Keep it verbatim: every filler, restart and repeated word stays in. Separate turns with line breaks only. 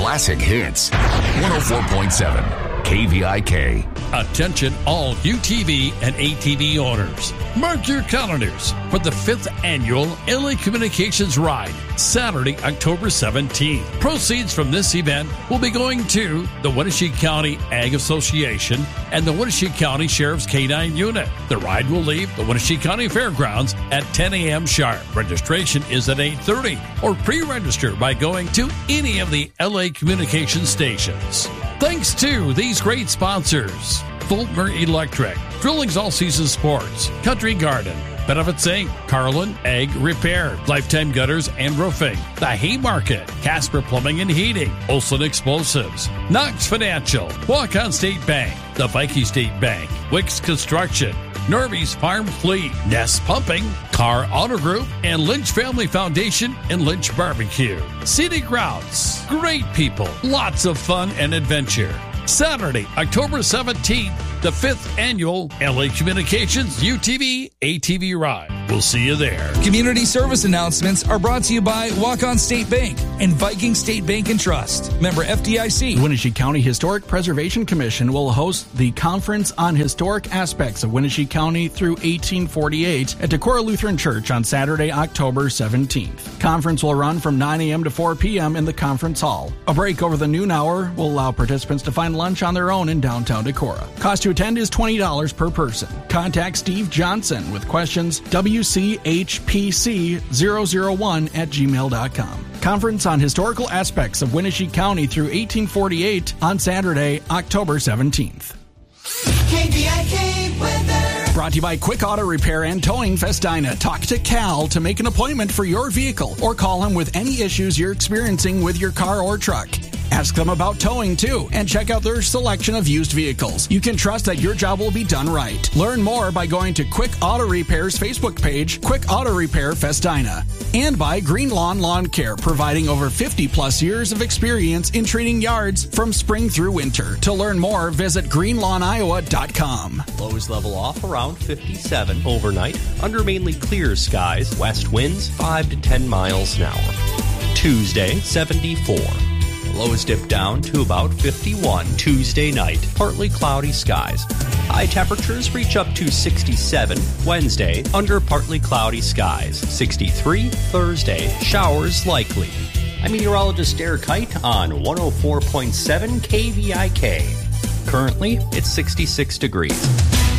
classic hits. one oh four point seven K V I K.
Attention all U T V and A T V owners. Mark your calendars for the fifth annual L A Communications Ride, Saturday, October seventeenth. Proceeds from this event will be going to the Wenatchee County Ag Association and the Wenatchee County Sheriff's K nine Unit. The ride will leave the Wenatchee County Fairgrounds at ten a.m. sharp. Registration is at eight thirty, or pre-register by going to any of the L A Communications stations. Thanks to these great sponsors: Fulmer Electric, Drillings All Season Sports, Country Garden, Benefits Incorporated, Carlin Egg Repair, Lifetime Gutters and Roofing, The Haymarket, Casper Plumbing and Heating, Olson Explosives, Knox Financial, Walk-On State Bank, the Viking State Bank, Wicks Construction, Norby's Farm Fleet, Nest Pumping, Carr Auto Group, and Lynch Family Foundation and Lynch Barbecue. Scenic Routes, great people, lots of fun and adventure. Saturday, October seventeenth, the fifth annual L A Communications U T V A T V Ride. We'll see you there.
Community service announcements are brought to you by Walk-On State Bank and Viking State Bank and Trust. Member F D I C.
The Wenatchee County Historic Preservation Commission will host the Conference on Historic Aspects of Wenatchee County through eighteen forty-eight at Decorah Lutheran Church on Saturday, October seventeenth. Conference will run from nine a.m. to four p.m. in the conference hall. A break over the noon hour will allow participants to find lunch on their own in downtown Decorah. Cost to attend is twenty dollars per person. Contact Steve Johnson with questions W C H P C zero zero one at gmail dot com. Conference on Historical Aspects of Wenatchee County through eighteen forty-eight on Saturday, October seventeenth.
K V I K weather.
Brought to you by Quick Auto Repair and Towing Festina. Talk to Cal to make an appointment for your vehicle or call him with any issues you're experiencing with your car or truck. Ask them about towing, too, and check out their selection of used vehicles. You can trust that your job will be done right. Learn more by going to Quick Auto Repair's Facebook page, Quick Auto Repair Festina. And by Green Lawn Lawn Care, providing over fifty plus years of experience in treating yards from spring through winter. To learn more, visit green lawn iowa dot com.
Lows level off around fifty-seven overnight, under mainly clear skies, west winds five to ten miles an hour. Tuesday, seventy-four. Lows dip down to about fifty-one Tuesday night. Partly cloudy skies. High temperatures reach up to sixty-seven Wednesday under partly cloudy skies. sixty-three Thursday. Showers likely. I'm meteorologist Derek Kite on one oh four point seven K V I K. Currently, it's sixty-six degrees.